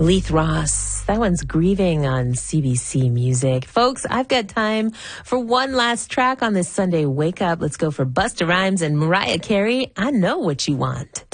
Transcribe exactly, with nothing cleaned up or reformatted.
Leith Ross. That one's Grieving on C B C Music. Folks, I've got time for one last track on this Sunday Wake Up. Let's go for Busta Rhymes and Mariah Carey. I Know What You Want.